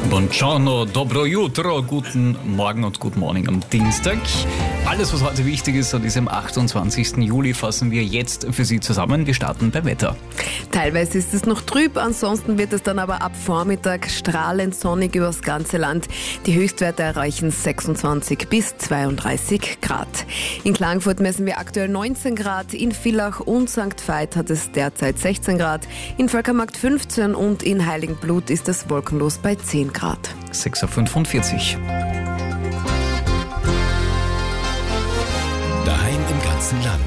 Buongiorno, dobro jutro, guten Morgen und Good Morning am Dienstag. Alles, was heute wichtig ist an diesem 28. Juli, fassen wir jetzt für Sie zusammen. Wir starten beim Wetter. Teilweise ist es noch trüb, ansonsten wird es dann aber ab Vormittag strahlend sonnig übers ganze Land. Die Höchstwerte erreichen 26 bis 32 Grad. In Klagenfurt messen wir aktuell 19 Grad, in Villach und St. Veit hat es derzeit 16 Grad, in Völkermarkt 15 und in Heiligenblut ist es wolkenlos bei 10 Grad. 6:45 Uhr. Daheim im ganzen Land.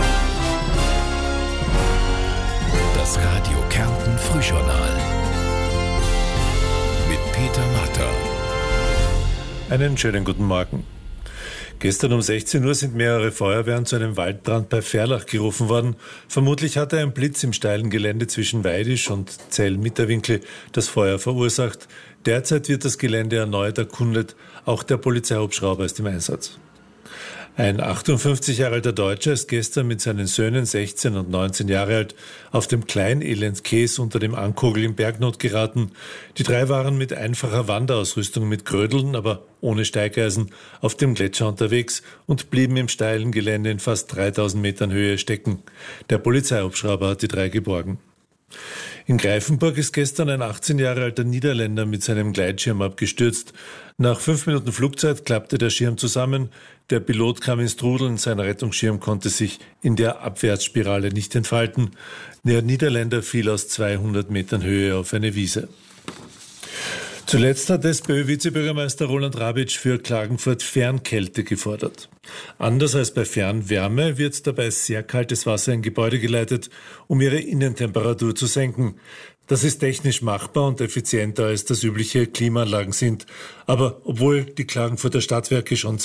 Das Radio Kärnten Frühjournal mit Peter Matter. Einen schönen guten Morgen. Gestern um 16 Uhr sind mehrere Feuerwehren zu einem Waldbrand bei Verlach gerufen worden. Vermutlich hatte ein Blitz im steilen Gelände zwischen Weidisch und Zell-Mitterwinkel das Feuer verursacht. Derzeit wird das Gelände erneut erkundet. Auch der Polizeihubschrauber ist im Einsatz. Ein 58 Jahre alter Deutscher ist gestern mit seinen Söhnen 16 und 19 Jahre alt auf dem Kleinelendkäs unter dem Ankogel in Bergnot geraten. Die drei waren mit einfacher Wanderausrüstung mit Grödeln, aber ohne Steigeisen, auf dem Gletscher unterwegs und blieben im steilen Gelände in fast 3000 Metern Höhe stecken. Der Polizeihubschrauber hat die drei geborgen. In Greifenburg ist gestern ein 18 Jahre alter Niederländer mit seinem Gleitschirm abgestürzt. Nach 5 Minuten Flugzeit klappte der Schirm zusammen. Der Pilot kam ins Trudeln, sein Rettungsschirm konnte sich in der Abwärtsspirale nicht entfalten. Der Niederländer fiel aus 200 Metern Höhe auf eine Wiese. Zuletzt hat SPÖ-Vizebürgermeister Roland Rabitsch für Klagenfurt Fernkälte gefordert. Anders als bei Fernwärme wird dabei sehr kaltes Wasser in Gebäude geleitet, um ihre Innentemperatur zu senken. Das ist technisch machbar und effizienter als das übliche Klimaanlagen sind. Aber obwohl die Klagenfurter Stadtwerke schon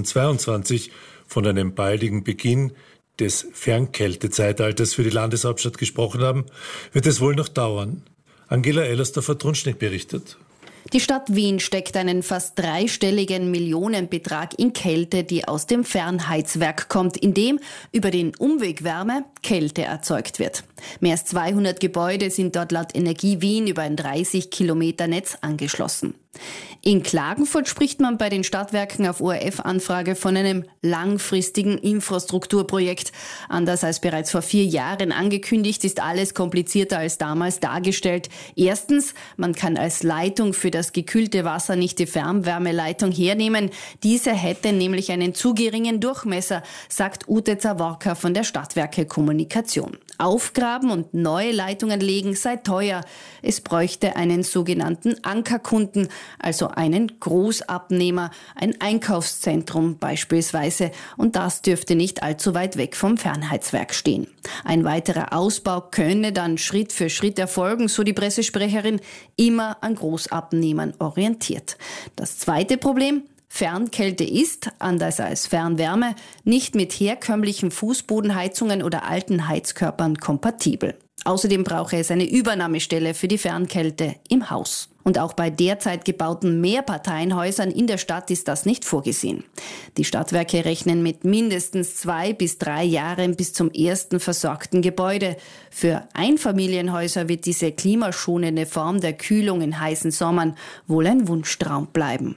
2022 von einem baldigen Beginn des Fernkältezeitalters für die Landeshauptstadt gesprochen haben, wird es wohl noch dauern. Angela Ellersdorfer-Trunschnick berichtet. Die Stadt Wien steckt einen fast dreistelligen Millionenbetrag in Kälte, die aus dem Fernheizwerk kommt, in dem über den Umweg Wärme Kälte erzeugt wird. Mehr als 200 Gebäude sind dort laut Energie Wien über ein 30 Kilometer Netz angeschlossen. In Klagenfurt spricht man bei den Stadtwerken auf ORF-Anfrage von einem langfristigen Infrastrukturprojekt. Anders als bereits vor 4 Jahren angekündigt, ist alles komplizierter als damals dargestellt. Erstens, man kann als Leitung für das gekühlte Wasser nicht die Fernwärmeleitung hernehmen. Diese hätte nämlich einen zu geringen Durchmesser, sagt Ute Zaworka von der Stadtwerke Kommunikation. Aufgraben und neue Leitungen legen sei teuer. Es bräuchte einen sogenannten Ankerkunden, also einen Großabnehmer, ein Einkaufszentrum beispielsweise. Und das dürfte nicht allzu weit weg vom Fernheizwerk stehen. Ein weiterer Ausbau könne dann Schritt für Schritt erfolgen, so die Pressesprecherin, immer an Großabnehmern orientiert. Das zweite Problem: Fernkälte ist, anders als Fernwärme, nicht mit herkömmlichen Fußbodenheizungen oder alten Heizkörpern kompatibel. Außerdem brauche es eine Übernahmestelle für die Fernkälte im Haus. Und auch bei derzeit gebauten Mehrparteienhäusern in der Stadt ist das nicht vorgesehen. Die Stadtwerke rechnen mit mindestens 2 bis 3 Jahren bis zum ersten versorgten Gebäude. Für Einfamilienhäuser wird diese klimaschonende Form der Kühlung in heißen Sommern wohl ein Wunschtraum bleiben.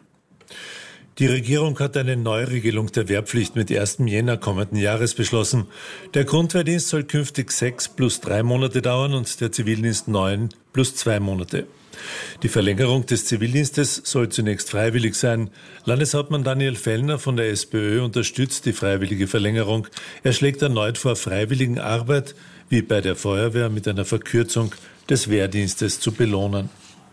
Die Regierung hat eine Neuregelung der Wehrpflicht mit 1. Jänner kommenden Jahres beschlossen. Der Grundwehrdienst soll künftig 6 plus 3 Monate dauern und der Zivildienst 9 plus 2 Monate. Die Verlängerung des Zivildienstes soll zunächst freiwillig sein. Landeshauptmann Daniel Fellner von der SPÖ unterstützt die freiwillige Verlängerung. Er schlägt erneut vor, freiwilligen Arbeit, wie bei der Feuerwehr, mit einer Verkürzung des Wehrdienstes zu belohnen.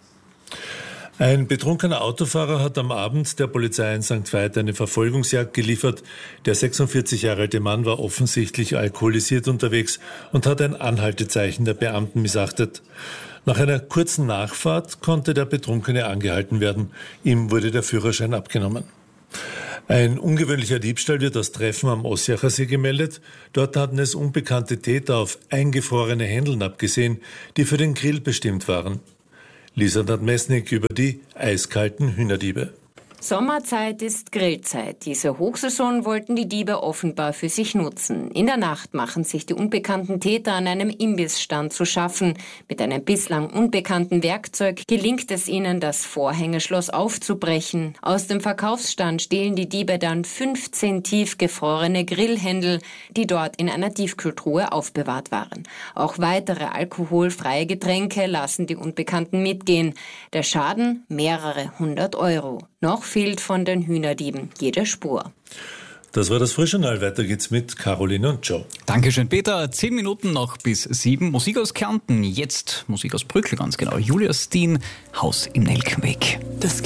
Ein betrunkener Autofahrer hat am Abend der Polizei in St. Veit eine Verfolgungsjagd geliefert. Der 46 Jahre alte Mann war offensichtlich alkoholisiert unterwegs und hat ein Anhaltezeichen der Beamten missachtet. Nach einer kurzen Nachfahrt konnte der Betrunkene angehalten werden. Ihm wurde der Führerschein abgenommen. Ein ungewöhnlicher Diebstahl wird aus Treffen am Ossiacher See gemeldet. Dort hatten es unbekannte Täter auf eingefrorene Händeln abgesehen, die für den Grill bestimmt waren. Lisa Nadmesnik über die eiskalten Hühnerdiebe. Sommerzeit ist Grillzeit. Diese Hochsaison wollten die Diebe offenbar für sich nutzen. In der Nacht machen sich die unbekannten Täter an einem Imbissstand zu schaffen. Mit einem bislang unbekannten Werkzeug gelingt es ihnen, das Vorhängeschloss aufzubrechen. Aus dem Verkaufsstand stehlen die Diebe dann 15 tiefgefrorene Grillhändel, die dort in einer Tiefkühltruhe aufbewahrt waren. Auch weitere alkoholfreie Getränke lassen die Unbekannten mitgehen. Der Schaden mehrere 100 €. Noch fehlt von den Hühnerdieben jede Spur. Das war das Frühjournal. Weiter geht's mit Caroline und Joe. Dankeschön, Peter. 10 Minuten noch bis 7. Musik aus Kärnten. Jetzt Musik aus Brückl, ganz genau. Julia Steen, Haus im Nelkenweg.